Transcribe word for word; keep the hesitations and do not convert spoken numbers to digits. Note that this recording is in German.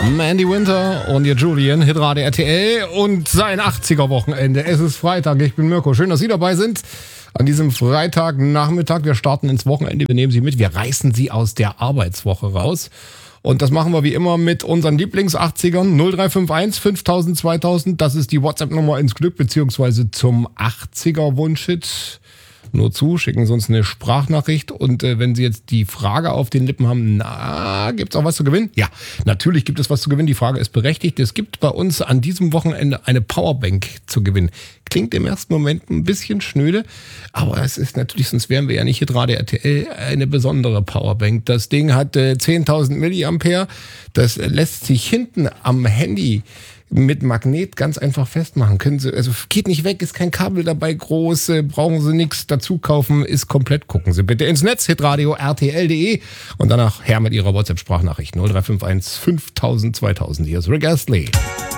Mandy Winter und ihr Julian, Hitradio R T L und sein achtziger-Wochenende. Es ist Freitag, ich bin Mirko. Schön, dass Sie dabei sind. An diesem Freitagnachmittag, wir starten ins Wochenende, wir nehmen Sie mit, wir reißen Sie aus der Arbeitswoche raus. Und das machen wir wie immer mit unseren Lieblings-achtzigern. null drei fünf eins fünftausend zweitausend, das ist die WhatsApp-Nummer ins Glück, beziehungsweise zum achtziger-Wunschhit. Nur zu, schicken Sie uns eine Sprachnachricht und äh, wenn Sie jetzt die Frage auf den Lippen haben, na, gibt's auch was zu gewinnen? Ja, natürlich gibt es was zu gewinnen, die Frage ist berechtigt. Es gibt bei uns an diesem Wochenende eine Powerbank zu gewinnen. Klingt im ersten Moment ein bisschen schnöde, aber es ist natürlich, sonst wären wir ja nicht Hitradio R T L, eine besondere Powerbank. Das Ding hat äh, zehntausend Milliampere, das lässt sich hinten am Handy mit Magnet ganz einfach festmachen. Können Sie, also geht nicht weg, ist kein Kabel dabei groß, äh, brauchen Sie nichts dazu kaufen, ist komplett. Gucken Sie bitte ins Netz, hitradio R T L punkt de und danach her mit Ihrer WhatsApp-Sprachnachricht null drei fünf eins fünftausend zweitausend. Hier ist Rick Astley.